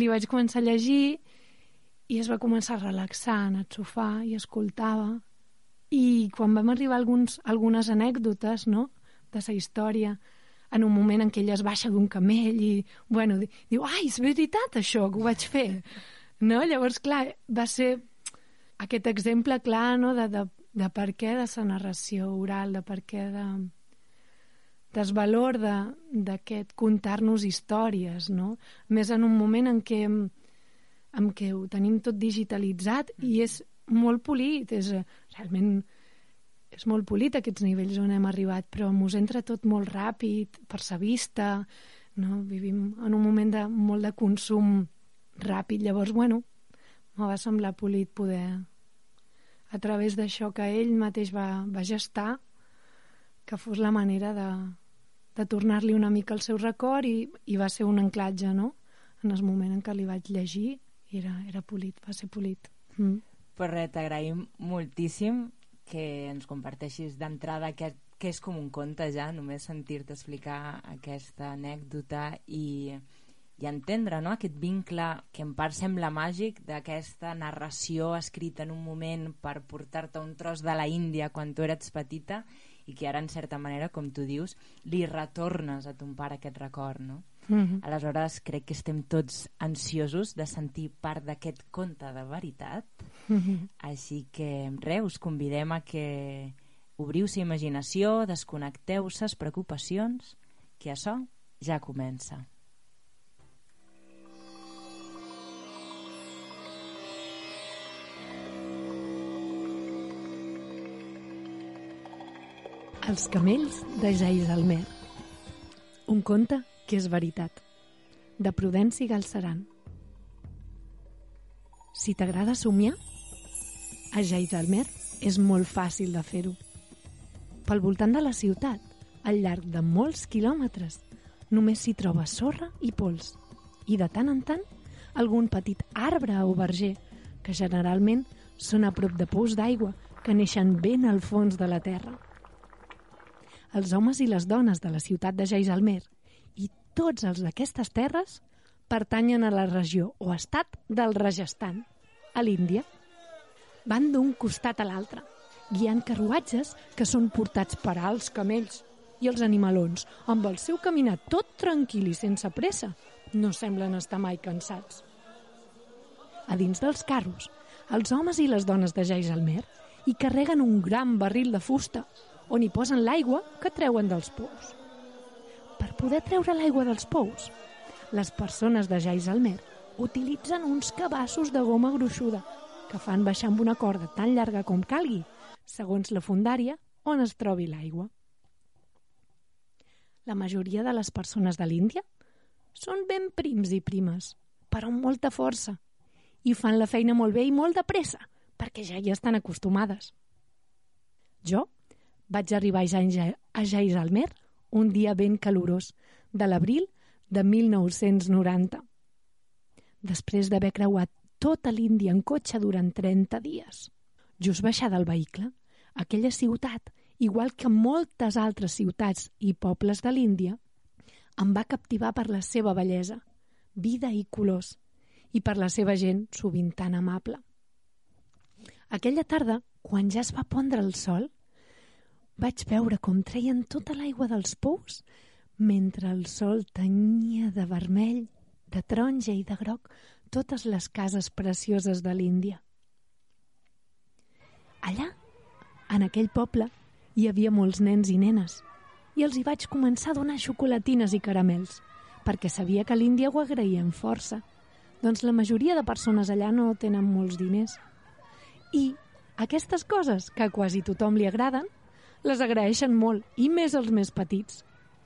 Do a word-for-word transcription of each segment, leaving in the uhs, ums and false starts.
li vaig començar a llegir i es va començar a relaxar en el sofà i escoltava. I quan vam arribar a alguns, algunes anècdotes, no?, de la història, en un moment en què ella es baixa d'un camell i, bueno, diu, ai, és veritat això, que ho vaig fer. No? Llavors, clar, va ser aquest exemple clar, no?, de, de, de per què de la narració oral, de per què de, del valor d'aquest contar-nos històries, no? Més en un moment en què, en què ho tenim tot digitalitzat i és molt polit, és realment és molt polit aquests nivells on hem arribat, però mos entra tot molt ràpid, per sa vista, no? Vivim en un moment de molt de consum ràpid, llavors, bueno, me va semblar polit poder, a través d'això que ell mateix va, va gestar, que fos la manera de, de tornar-li una mica el seu record i, i va ser un anclatge, no?, en el moment en què li vaig llegir i era, era polit, va ser polit. Mm. Pues res, t'agraïm moltíssim que ens comparteixis d'entrada aquest, que és com un conte ja, només sentir-te explicar aquesta anècdota i, i entendre, no?, aquest vincle que en part sembla màgic d'aquesta narració escrita en un moment per portar-te un tros de la Índia quan tu eres petita i que ara, en certa manera, com tu dius, li retornes a ton pare aquest record, no? Mm-hmm. Aleshores, crec que estem tots ansiosos de sentir part d'aquest conte de veritat. Mm-hmm. Així que, res, us convidem a que obriu sa imaginació, desconnecteu ses preocupacions, que això ja comença. Els camells de Jaisalmer. Un conte que és veritat, de Prudenci Galceran. Si t'agrada somiar, a Jaisalmer és molt fàcil de fer-ho. Pel voltant de la ciutat, al llarg de molts quilòmetres, només s'hi troba sorra i pols, i de tant en tant algun petit arbre o verger, que generalment són a prop de pous d'aigua que neixen ben al fons de la terra. Els homes i les dones de la ciutat de Jaisalmer i tots els d'aquestes terres pertanyen a la regió o estat del Rajasthan, a l'Índia. Van d'un costat a l'altre, guiant carruatges que són portats per alts camells, i els animalons, amb el seu caminar tot tranquil i sense pressa, no semblen estar mai cansats. A dins dels carros, els homes i les dones de Jaisalmer hi carreguen un gran barril de fusta, on hi posen l'aigua que treuen dels pous. Per poder treure l'aigua dels pous, les persones de Jaisalmer utilitzen uns cabassos de goma gruixuda que fan baixar amb una corda tan llarga com calgui, segons la fondària on es trobi l'aigua. La majoria de les persones de l'Índia són ben prims i primes, però amb molta força, i fan la feina molt bé i molt de pressa, perquè ja hi estan acostumades. Jo vaig arribar a Jaisalmer un dia ben calorós, de l'abril de mil nou-cents noranta. Després d'haver creuat tota l'Índia en cotxe durant trenta dies. Just baixar del vehicle, aquella ciutat, igual que moltes altres ciutats i pobles de l'Índia, em va captivar per la seva bellesa, vida i colors, i per la seva gent sovint tan amable. Aquella tarda, quan ja es va pondre el sol, vaig veure com treien tota l'aigua dels pous mentre el sol tenyia de vermell, de taronja i de groc totes les cases precioses de l'Índia. Allà, en aquell poble, hi havia molts nens i nenes i els hi vaig començar a donar xocolatines i caramels perquè sabia que a l'Índia ho agraïen força, doncs la majoria de persones allà no tenen molts diners. I aquestes coses que a quasi tothom li agraden les agraeixen molt, i més els més petits.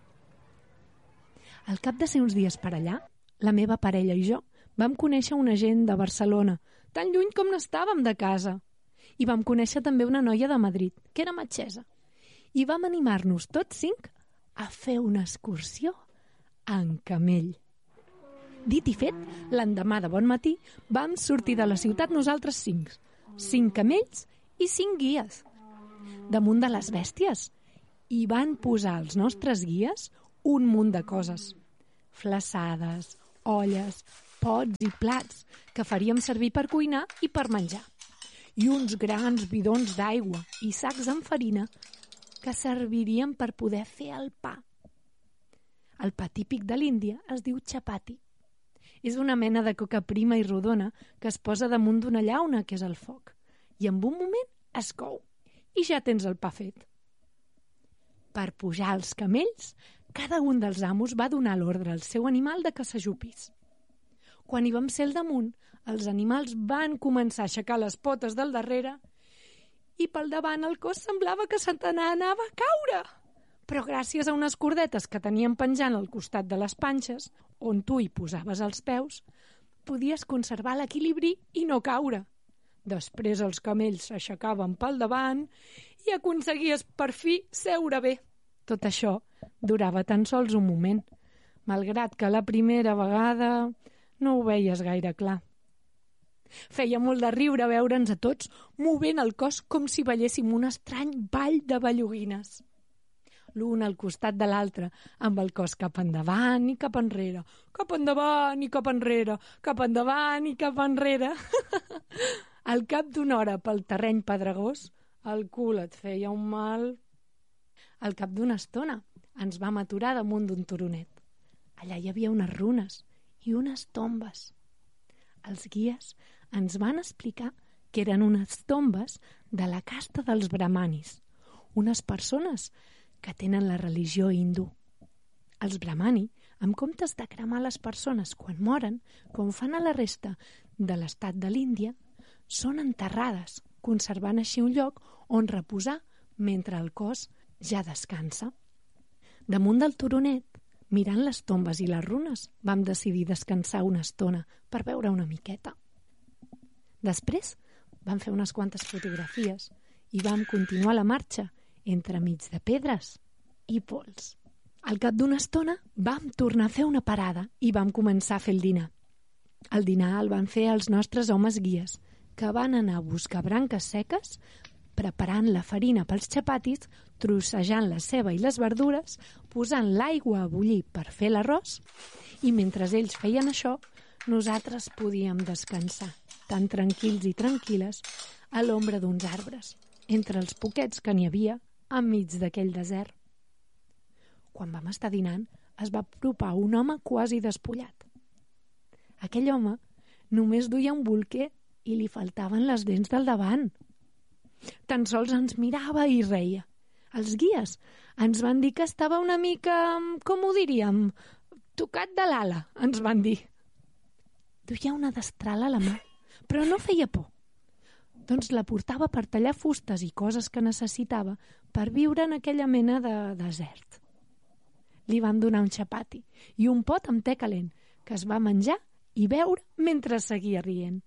Al cap de ser uns dies per allà, la meva parella i jo vam conèixer una gent de Barcelona, tan lluny com n'estàvem de casa. I vam conèixer també una noia de Madrid, que era metgessa. I vam animar-nos tots cinc a fer una excursió en camell. Dit i fet, l'endemà de bon matí vam sortir de la ciutat nosaltres cinc, cinc camells i cinc guies. Damunt de les bèsties, i van posar als nostres guies un munt de coses. Flaçades, olles, pots i plats que faríem servir per cuinar i per menjar, i uns grans bidons d'aigua i sacs amb farina que servirien per poder fer el pa. El pa típic de l'Índia es diu chapati. És una mena de coca prima i rodona que es posa damunt d'una llauna, que és el foc, i en un moment es cou i ja tens el pa fet. Per pujar als camells, cada un dels amos va donar l'ordre al seu animal de que s'ajupís. Quan hi vam ser al damunt, els animals van començar a aixecar les potes del darrere i pel davant el cos semblava que se t'anava a caure. Però gràcies a unes cordetes que tenien penjant al costat de les panxes, on tu hi posaves els peus, podies conservar l'equilibri i no caure. Després els camells s'aixecaven pel davant i aconseguies per fi seure bé. Tot això durava tan sols un moment, malgrat que la primera vegada no ho veies gaire clar. Feia molt de riure veure'ns a tots movent el cos com si balléssim un estrany ball de belluguines. L'un al costat de l'altre, amb el cos cap endavant i cap enrere, cap endavant i cap enrere, cap endavant i cap enrere. Al cap d'una hora pel terreny pedregós, el cul et feia un mal. Al cap d'una estona ens vam aturar damunt d'un turonet. Allà hi havia unes runes i unes tombes. Els guies ens van explicar que eren unes tombes de la casta dels brahmanis, unes persones que tenen la religió hindú. Els brahmani, en comptes de cremar les persones quan moren, com fan a la resta de l'estat de l'Índia, són enterrades, conservant així un lloc on reposar mentre el cos ja descansa. Damunt del turonet, mirant les tombes i les runes, vam decidir descansar una estona per veure una miqueta. Després vam fer unes quantes fotografies i vam continuar la marxa entremig de pedres i pols. Al cap d'una estona vam tornar a fer una parada i vam començar a fer el dinar. El dinar el van fer els nostres homes guies, que van anar a buscar branques seques, preparant la farina pels xapatis, trossejant la ceba i les verdures, posant l'aigua a bullir per fer l'arròs, i mentre ells feien això, nosaltres podíem descansar, tan tranquils i tranquil·les, a l'ombra d'uns arbres, entre els poquets que n'hi havia enmig d'aquell desert. Quan vam estar dinant, es va apropar un home quasi despullat. Aquell home només duia un bolquer i li faltaven les dents del davant. Tan sols ens mirava i reia. Els guies ens van dir que estava una mica, com ho diríem, tocat de l'ala, ens van dir. Duia una destral a la mà, però no feia por. Doncs la portava per tallar fustes i coses que necessitava per viure en aquella mena de desert. Li van donar un xapati i un pot amb te calent, que es va menjar i beure mentre seguia rient.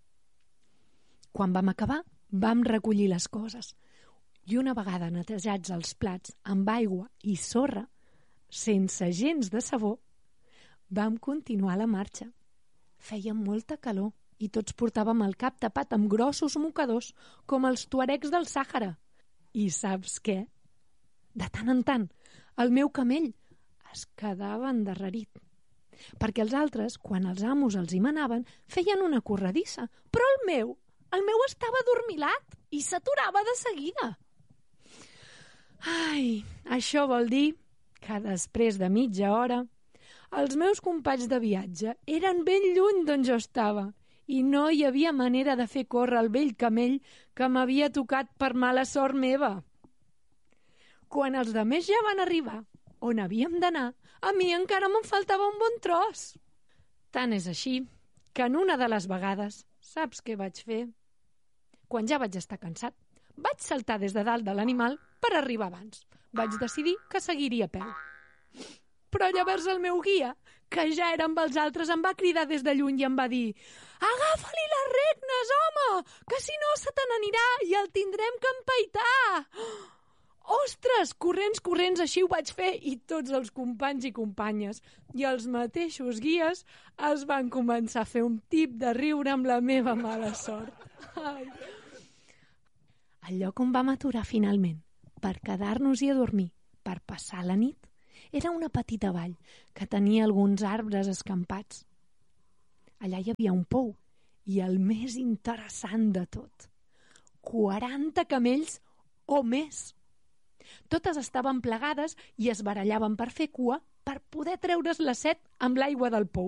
Quan vam acabar, vam recollir les coses i una vegada netejats els plats amb aigua i sorra, sense gens de sabó, vam continuar la marxa. Feia molta calor i tots portàvem el cap tapat amb grossos mocadors com els tuaregs del Sàhara. I saps què? De tant en tant, el meu camell es quedava endarrerit, perquè els altres, quan els amos els hi manaven, feien una corredissa, però el meu, el meu estava adormilat i s'aturava de seguida. Ai, això vol dir que després de mitja hora els meus companys de viatge eren ben lluny d'on jo estava i no hi havia manera de fer córrer el vell camell que m'havia tocat per mala sort meva. Quan els demés ja van arribar on havíem d'anar, a mi encara me'n faltava un bon tros. Tant és així que en una de les vegades, saps què vaig fer? Quan ja vaig estar cansat, vaig saltar des de dalt de l'animal per arribar abans. Vaig decidir que seguiria a peu. Però llavors el meu guia, que ja era amb els altres, em va cridar des de lluny i em va dir: «Agafa-li les regnes, home, que si no se te n'anirà i el tindrem que empaitar!» Ostres, corrents, corrents, així ho vaig fer i tots els companys i companyes i els mateixos guies es van començar a fer un tip de riure amb la meva mala sort. Ai. El lloc on vam aturar finalment per quedar-nos-hi a dormir, per passar la nit, era una petita vall que tenia alguns arbres escampats. Allà hi havia un pou i el més interessant de tot, quaranta camells o més. Totes estaven plegades i es barallaven per fer cua per poder treure's la set amb l'aigua del pou.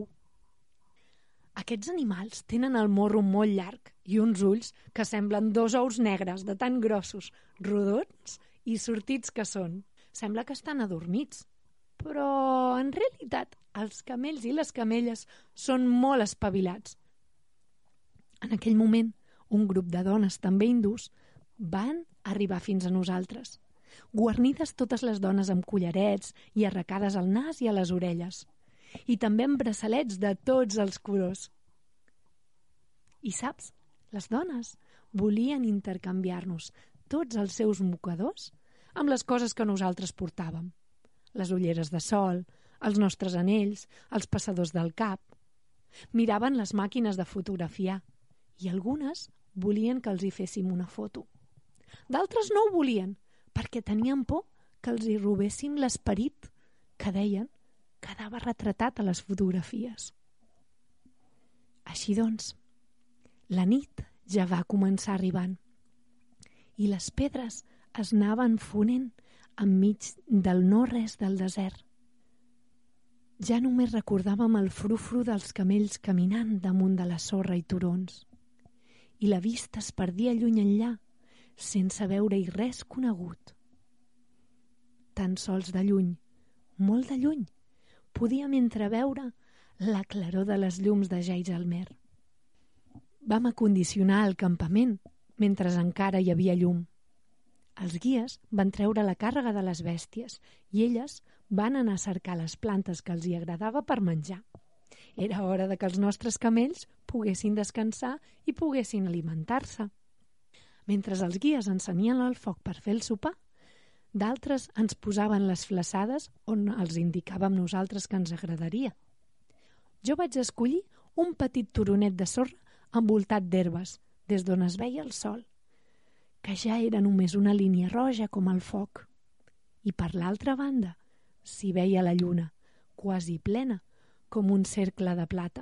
Aquests animals tenen el morro molt llarg i uns ulls que semblen dos ous negres de tan grossos, rodons i sortits que són. Sembla que estan adormits, però en realitat els camells i les camelles són molt espavilats. En aquell moment, un grup de dones també hindús van arribar fins a nosaltres, guarnides totes les dones amb collarets i arracades al nas i a les orelles, i també amb braçalets de tots els colors. I saps, les dones volien intercanviar-nos tots els seus mocadors amb les coses que nosaltres portàvem. Les ulleres de sol, els nostres anells, els passadors del cap. Miraven les màquines de fotografiar i algunes volien que els hi féssim una foto. D'altres no ho volien perquè tenien por que els hi robéssim l'esperit que deien quedava retratat a les fotografies. Així doncs, la nit ja va començar arribant i les pedres es anaven fonent enmig del no-res del desert. Ja només recordàvem el frufru dels camells caminant damunt de la sorra i turons i la vista es perdia lluny enllà sense veure-hi res conegut. Tan sols de lluny, molt de lluny, podíem entreveure la claror de les llums de Jaisalmer. Vam acondicionar el campament mentre encara hi havia llum. Els guies van treure la càrrega de les bèsties i elles van anar a cercar les plantes que els hi agradava per menjar. Era hora de que els nostres camells poguessin descansar i poguessin alimentar-se. Mentre els guies encenien el foc per fer el sopar, d'altres ens posaven les flassades on els indicàvem nosaltres que ens agradaria. Jo vaig escollir un petit turonet de sorra envoltat d'herbes, des d'on es veia el sol, que ja era només una línia roja com el foc. I per l'altra banda s'hi veia la lluna, quasi plena, com un cercle de plata.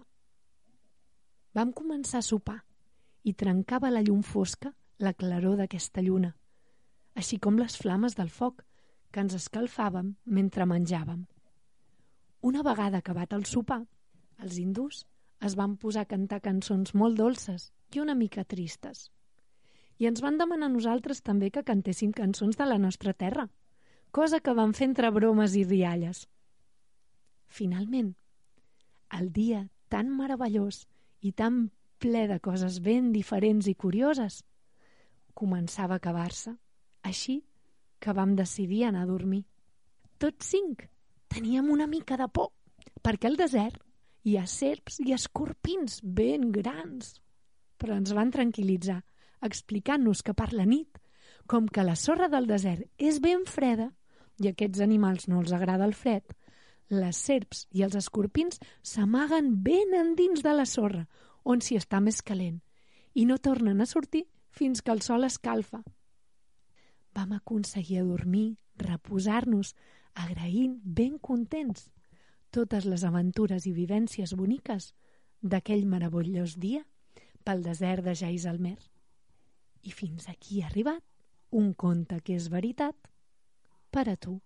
Vam començar a sopar i trencava la llum fosca la claror d'aquesta lluna, així com les flames del foc que ens escalfàvem mentre menjàvem. Una vegada acabat el sopar, els hindús es van posar a cantar cançons molt dolces i una mica tristes. I ens van demanar a nosaltres també que cantéssim cançons de la nostra terra, cosa que vam fer entre bromes i rialles. Finalment, el dia tan meravellós i tan ple de coses ben diferents i curioses començava a acabar-se, així que vam decidir anar a dormir. Tots cinc teníem una mica de por, perquè al desert hi ha serps i escorpins ben grans. Però ens van tranquil·litzar, explicant-nos que per la nit, com que la sorra del desert és ben freda i a aquests animals no els agrada el fred, les serps i els escorpins s'amaguen ben endins de la sorra, on s'hi està més calent, i no tornen a sortir fins que el sol escalfa. Vam aconseguir dormir, reposar-nos, agraint, ben contents, totes les aventures i vivències boniques d'aquell meravellós dia pel desert de Jaisalmer. I fins aquí ha arribat un conte que és veritat per a tu.